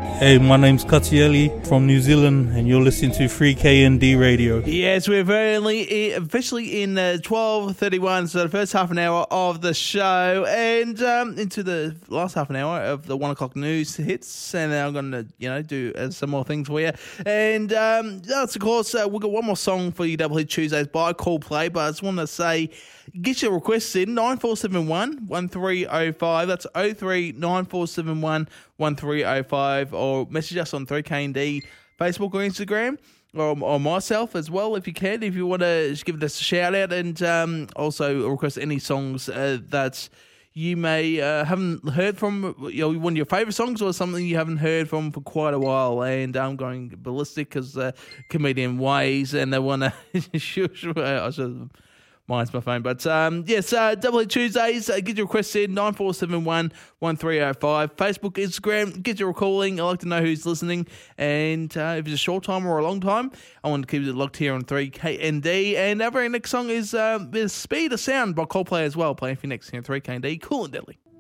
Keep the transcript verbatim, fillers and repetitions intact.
Hey, my name's Katieli from New Zealand, and you're listening to three K N D Radio. Yes, we're very officially in uh, twelve thirty-one, so the first half an hour of the show, and um, into the last half an hour of the one o'clock news hits, and I'm going to, you know, do uh, some more things for you. And um, that's, of course, uh, we've got one more song for you, Double Hit Tuesdays by Coldplay, but I just want to say, get your requests in, nine four seven one, one three oh five. That's oh three nine four seven one, one three oh five, or message us on three K N D Facebook or Instagram, or, or myself as well, if you can, if you want to just give us a shout out, and um, also request any songs uh, that you may uh, haven't heard from, you know, one of your favourite songs or something you haven't heard from for quite a while. And I'm going ballistic because uh, comedian Ways, and they want to sure, sure, I should mine's my phone. But um, yes, uh, Double Hit Tuesdays, uh, get your requests in, nine four seven one, one three oh five. Facebook, Instagram, get your calling. I like to know who's listening. And uh, if it's a short time or a long time, I want to keep it locked here on three K N D. And our very next song is uh, Speed of Sound by Coldplay as well, playing for you next here on three K N D. Cool and deadly.